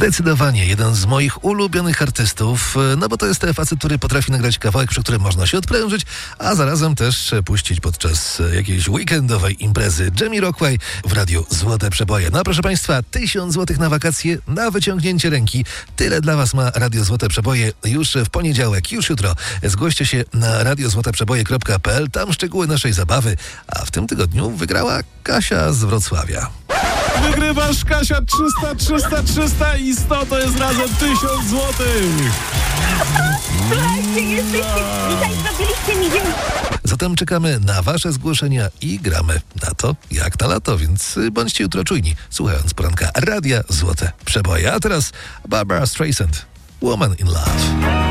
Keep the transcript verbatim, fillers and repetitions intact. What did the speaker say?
Zdecydowanie jeden z moich ulubionych artystów, no bo to jest ten facet, który potrafi nagrać kawałek, przy którym można się odprężyć, a zarazem też puścić podczas jakiejś weekendowej imprezy. Jamiroquai w radiu Złote Przeboje. No proszę Państwa, tysiąc złotych na wakacje, na wyciągnięcie ręki. Tyle dla Was ma Radio Złote Przeboje już w poniedziałek, już jutro. Zgłoście się na radio złote przeboje kropka p l, tam szczegóły naszej zabawy, a w tym tygodniu wygrała Kasia z Wrocławia. Wygrywasz, Kasia, trzysta, trzysta, trzysta i sto, to jest razem tysiąc złotych. Słuchajcie, jesteście, dzisiaj zrobiliście mi dzień. Zatem czekamy na Wasze zgłoszenia i gramy na to jak na lato, więc bądźcie jutro czujni, słuchając poranka Radia Złote Przeboje. A teraz Barbara Streisand, Woman in Love.